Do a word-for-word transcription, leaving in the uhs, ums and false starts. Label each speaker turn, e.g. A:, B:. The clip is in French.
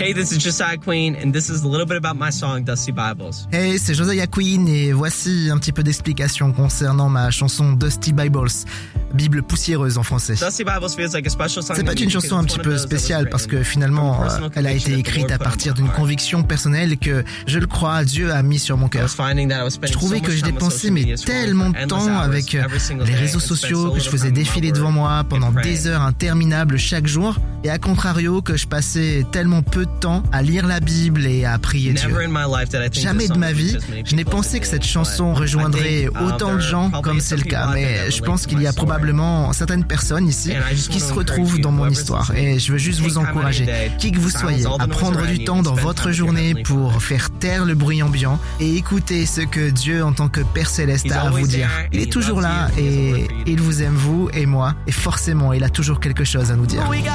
A: Hey, this is Josiah Queen, and this is a little bit about my song, Dusty Bibles.
B: Hey, c'est Josiah Queen et voici un petit peu d'explication concernant ma chanson Dusty Bibles, Bible poussiéreuse en français.
A: Dusty Bibles feels like a special song.
B: C'est pas une chanson un petit peu spéciale parce que finalement, elle a été écrite à partir d'une conviction personnelle que, je le crois, Dieu a mis sur mon cœur. Je trouvais que je dépensais mais tellement de temps avec les réseaux sociaux, que je faisais défiler devant moi pendant des heures interminables chaque jour, et à contrario que je passais tellement peu de temps à lire la Bible et à prier Dieu. Jamais de ma vie, je n'ai pensé que cette chanson rejoindrait autant de gens comme c'est le cas, mais je pense qu'il y a probablement certaines personnes ici qui se retrouvent dans mon histoire, et je veux juste vous encourager, qui que vous soyez, à prendre du temps dans votre journée pour faire taire le bruit ambiant et écouter ce que Dieu en tant que Père Céleste a à vous dire. Il est toujours là et il vous aime vous et moi, et forcément il a toujours quelque chose à nous dire.